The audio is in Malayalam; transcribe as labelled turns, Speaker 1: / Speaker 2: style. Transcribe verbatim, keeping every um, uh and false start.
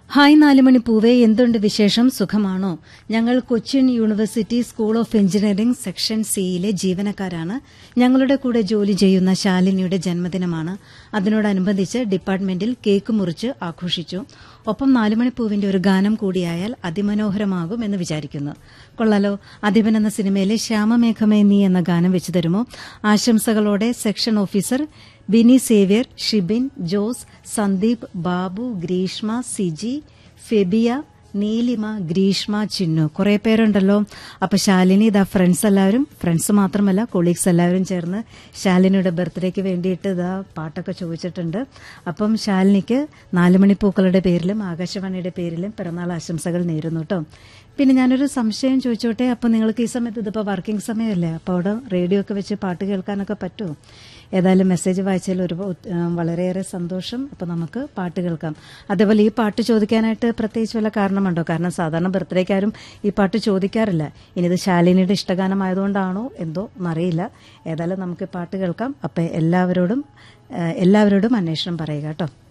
Speaker 1: ഹായ് നാലുമണി പൂവേ, എന്തുണ്ട് വിശേഷം? സുഖമാണോ? ഞങ്ങൾ Cochin university school of engineering section സിയിലെ ജീവനക്കാരാണ്. ഞങ്ങളുടെ കൂടെ ജോലി ചെയ്യുന്ന ശാലിനിയുടെ ജന്മദിനമാണ്. അതിനോടനുബന്ധിച്ച് ഡിപ്പാർട്ട്മെന്റിൽ കേക്ക് മുറിച്ച് ആഘോഷിച്ചു. ഒപ്പം നാലുമണി പൂവിന്റെ ഒരു ഗാനം കൂടിയായാൽ അതിമനോഹരമാകും എന്ന് വിചാരിക്കുന്നു. കൊള്ളാലോ. അധിപൻ എന്ന സിനിമയിലെ ശ്യാമമേഘമേ നീ എന്ന ഗാനം വെച്ചു തരുമോ? ആശംസകളോടെ section officer Bini Xavier, Shibin, Jose, Sandeep, Babu, Greeshma, Siji, Febia, നീലിമ, ഗ്രീഷ്മ, ചിന്നു. കുറെ പേരുണ്ടല്ലോ. അപ്പൊ ശാലിനി ഇതാ ഫ്രണ്ട്സ് എല്ലാവരും, ഫ്രണ്ട്സ് മാത്രമല്ല കൊളീഗ്സ് എല്ലാവരും ചേർന്ന് ശാലിനിയുടെ ബർത്ത്ഡേക്ക് വേണ്ടിയിട്ട് ഇതാ പാട്ടൊക്കെ ചോദിച്ചിട്ടുണ്ട്. അപ്പം ശാലിനിക്ക് നാലുമണിപ്പൂക്കളുടെ പേരിലും ആകാശവാണിയുടെ പേരിലും പിറന്നാൾ ആശംസകൾ നേരുന്നു കേട്ടോ. പിന്നെ ഞാനൊരു സംശയം ചോദിച്ചോട്ടെ. അപ്പം നിങ്ങൾക്ക് ഈ സമയത്ത് ഇതിപ്പോൾ വർക്കിംഗ് സമയമല്ലേ, അപ്പോൾ അവിടെ റേഡിയോ ഒക്കെ വെച്ച് പാട്ട് കേൾക്കാനൊക്കെ പറ്റുമോ? ഏതായാലും മെസ്സേജ് വായിച്ചതിൽ ഒരു വളരെയേറെ സന്തോഷം. അപ്പം നമുക്ക് പാട്ട് കേൾക്കാം. അതേപോലെ ഈ പാട്ട് ചോദിക്കാനായിട്ട് പ്രത്യേകിച്ച് വല്ല കാരണമുണ്ടോ? കാരണം സാധാരണ ബർത്ത്ഡേക്കാരും ഈ പാട്ട് ചോദിക്കാറില്ല. ഇനി ഇത് ശാലിനിയുടെ ഇഷ്ടഗാനമായതുകൊണ്ടാണോ എന്തോ എന്നറിയില്ല. ഏതായാലും നമുക്ക് പാട്ട് കേൾക്കാം. അപ്പം എല്ലാവരോടും എല്ലാവരോടും അന്വേഷണം പറയുക കേട്ടോ.